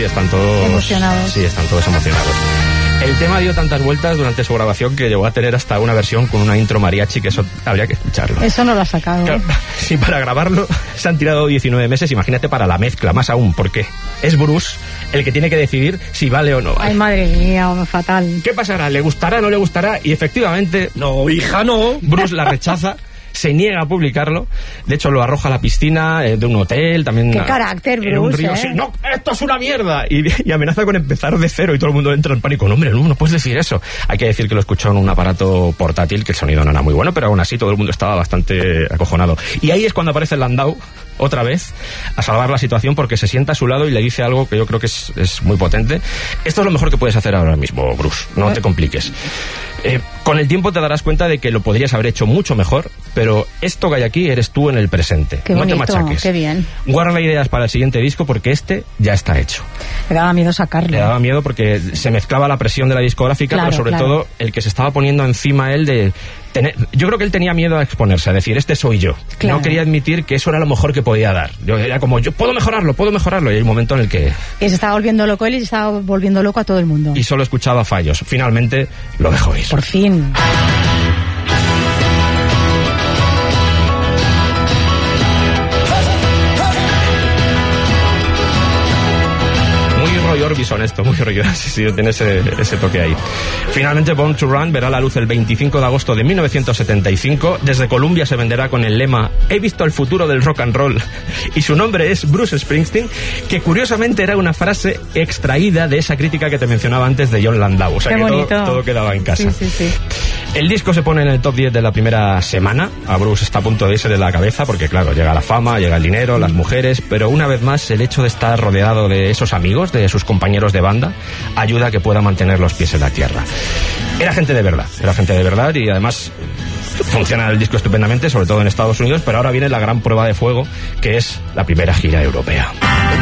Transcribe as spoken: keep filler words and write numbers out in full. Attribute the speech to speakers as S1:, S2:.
S1: Están todos
S2: emocionados.
S1: Sí, están todos emocionados. El tema dio tantas vueltas durante su grabación que llegó a tener hasta una versión con una intro mariachi, que eso habría que escucharlo.
S2: Eso no lo ha sacado.
S1: Claro, sí, para grabarlo se han tirado diecinueve meses, imagínate para la mezcla, más aún, porque es Bruce el que tiene que decidir si vale o no vale.
S2: Ay, madre mía, fatal.
S1: ¿Qué pasará? ¿Le gustará, no le gustará? Y efectivamente,
S3: no, hija, no.
S1: Bruce la rechaza. Se niega a publicarlo, de hecho lo arroja a la piscina eh, de un hotel, también...
S2: ¡Qué carácter, Bruce!
S1: En un río,
S2: ¿eh?
S1: sí, ¡no, esto es una mierda! Y, y amenaza con empezar de cero y todo el mundo entra en pánico. No, hombre, no, no puedes decir eso. Hay que decir que lo escuchó en un aparato portátil, que el sonido no era muy bueno, pero aún así todo el mundo estaba bastante acojonado. Y ahí es cuando aparece Landau, otra vez, a salvar la situación, porque se sienta a su lado y le dice algo que yo creo que es, es muy potente. Esto es lo mejor que puedes hacer ahora mismo, Bruce, no te compliques. Eh, con el tiempo te darás cuenta de que lo podrías haber hecho mucho mejor, pero esto que hay aquí eres tú en el presente.
S2: Qué
S1: no
S2: bonito,
S1: te machaques.
S2: Qué bien.
S1: Guarda ideas para el siguiente disco porque este ya está hecho.
S2: Le daba miedo sacarlo.
S1: Le daba miedo porque se mezclaba la presión de la discográfica,
S2: claro,
S1: pero sobre
S2: claro.
S1: todo el que se estaba poniendo encima él de... Tener, yo creo que él tenía miedo a exponerse, a decir, este soy yo.
S2: Claro.
S1: No quería admitir que eso era lo mejor que podía dar. Yo era como, yo puedo mejorarlo, puedo mejorarlo. Y hay un momento en el que...
S2: Y se estaba volviendo loco él y se estaba volviendo loco a todo el mundo.
S1: Y solo escuchaba fallos. Finalmente lo dejó ir.
S2: Por fin.
S1: Roy Orbison esto, muy Roy Orbison, sí, tiene ese, ese toque ahí. Finalmente Born to Run verá la luz el veinticinco de agosto de mil novecientos setenta y cinco. Desde Columbia se venderá con el lema "He visto el futuro del rock and roll", y su nombre es Bruce Springsteen, que curiosamente era una frase extraída de esa crítica que te mencionaba antes de Jon Landau. O sea,
S2: qué
S1: que
S2: bonito.
S1: todo, todo quedaba en casa.
S2: Sí, sí, sí.
S1: El disco se pone en el top diez de la primera semana. A Bruce está a punto de irse de la cabeza porque, claro, llega la fama, llega el dinero, las mujeres, pero una vez más el hecho de estar rodeado de esos amigos, de sus compañeros de banda, ayuda a que pueda mantener los pies en la tierra. Era gente de verdad, era gente de verdad y además funciona el disco estupendamente, sobre todo en Estados Unidos, pero ahora viene la gran prueba de fuego, que es la primera gira europea.